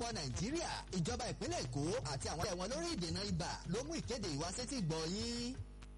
àpapọ̀ Nàìjíríà ìjọba ìpínlẹ̀ Èkó àti àwọn ẹ̀wọ̀n lórí ìdènà ibà ló mú ìkéde ìwásétí gbọ́ yín.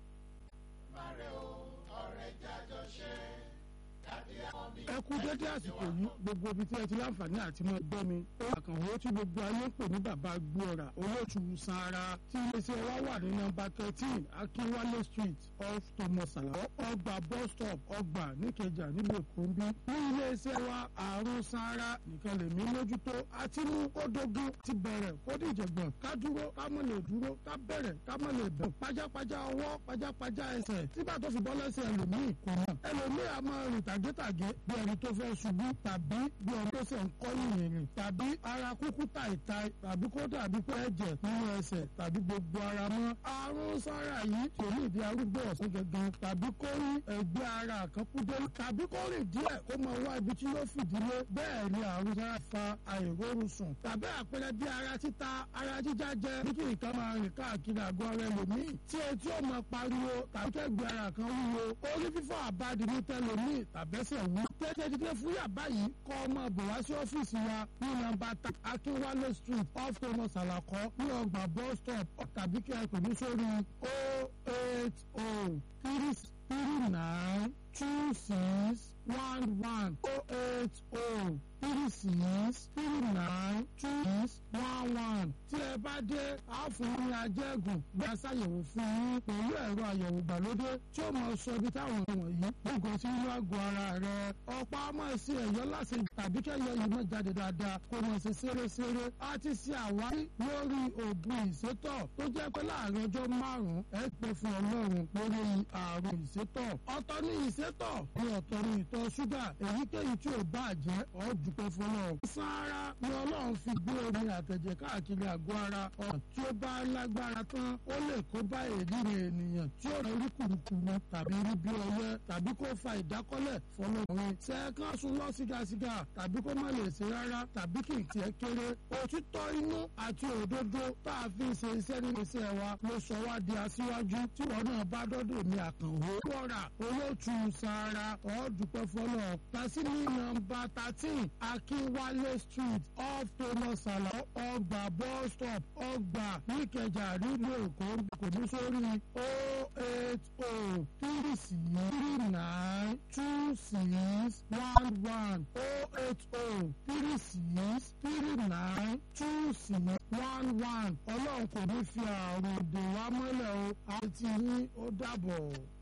ẹ kú dédé àsìkò yìí gbogbo ibi tí ẹ ti láǹfààní àti mọ gbọ́ mi àkànwó tí gbogbo ayé ń pè ní bàbá gbóòrà olóòtú sanra tí iléeṣẹ́ wa wà ní nọ́mbà 13 Akínwálé street off Thomas Alao ọgbà bus stop ọgbà níkẹjà nílùú Èkó ń bí ní iléeṣẹ́ wa àrùn sanra nìkan lèmi mójútó àti mú kó dógún ti bẹ̀rẹ̀ kó dìjẹ̀gbọ̀n ká dúró ká mọ̀ lè dúró ká bẹ̀rẹ̀ ká mọ̀ lè bẹ̀rẹ̀ pajápajá ọwọ́ pajápajá ẹsẹ̀ tígbà tó fi bọ́ lẹ́sẹ̀ ẹlòmíì kò mọ̀ ẹlòmíì a máa rìn tàgétàgé bí ẹni tó fẹ́ ṣubú tàbí bí ẹni tó ṣe ń kọ́ yìnyín tàbí ara kúkú tàìtàì tàbí kó dàbí pé ẹ̀jẹ̀ nínú ẹsẹ̀ tàbí gbogbo ara mọ́. àrùn sára yìí kò ní ìdí arúgbó ọ̀sán gangan tàbí kó rí ẹgbẹ́ ara kan kú dé tàbí kó rìn díẹ̀ kó máa wá ibi tí yóò fìdílé bẹ́ẹ̀ ni àrùn sára fa àìrórun sùn tàbí àpẹẹrẹ bí ara títa ara jíjá jẹ bí kí nǹkan máa rìn káàkiri àgọ́ ara ẹlòmíì tí etí ò máa pariwo tàbí kẹ́gbẹ́ ara kan wúwo orí fífọ́ àbádì ní tẹlòmíì tàbẹ́sẹ̀ wú tètè dídé fún yàbá yìí kọ́ ọmọ bò wá sí ọ́fíìsì wa ní nọ́mbà Akínwálé street off Thomas Alao ní ọgbà bus stop tàbí kí ẹ pè mí sórí 080392611 08036392611 tí ẹ bá dé àfọwọ́n ajẹ́gùn gba ṣàyẹ̀wò fún yín pẹ̀lú ẹ̀rọ àyẹ̀wò ìgbàlódé tí ó máa sọ ibi táwọn wọ̀nyí gbogbo sí inú àgọ́ ara rẹ̀ ọ̀pá máa ṣe ẹ̀yọ́ láti tàbí kẹ́yọ yìí máa jáde dáadáa kó máa ṣe ṣeréṣeré a ti ṣe àwárí lórí oògùn ìsétọ̀ tó jẹ́ pé láàrin ọjọ́ márùn-ún ẹ pẹ́ fún Ọlọ́run lórí àrùn ìsétọ̀ ọ̀tọ̀ ní ìsétọ̀ ní ọ̀tọ̀ ní ìtọ̀ ṣúgà èyíkéyìí tí ò bá jẹ́ ọ́ dúpẹ́ fún Ọlọ́run. sáárá ni Ọlọ́run fi gbé omi àtẹ̀jẹ̀ káàkiri àgọ́ ara ọ̀nà tí ó bá lágbára tán ó lè kó bá èdèrè ènìyàn tí ó rí kùrùkùrù tàbí rí bí ọyẹ́ tàbí kó fa ìdákọ́lẹ̀ fọlọ́run sẹ́ẹ̀kan sún lọ sígásígá tàbí kó má lè ṣe rárá tàbí kì í tiẹ̀ kéré òtítọ́ inú àti òdodo tá a fi ṣe iṣẹ́ nínú iṣẹ́ wa ló sọ wá di aṣíwájú tí wọn náà bá dọ́dọ̀ ní àkànwó wọ́ra olóòtú sáárá ọ̀ọ́dúpẹ́ fọlọ́ tàṣí ní nọ́mbà 13 Akínwálé street off Thomas Alao ọgbà bus stop ọgbà níkẹjà nílùú Èkó kò ní sórí 08036392611 08036392611 Ọlọ́run kò ní fi àrùn dè wá mọ́lẹ̀ o àti yín ó dàbọ̀.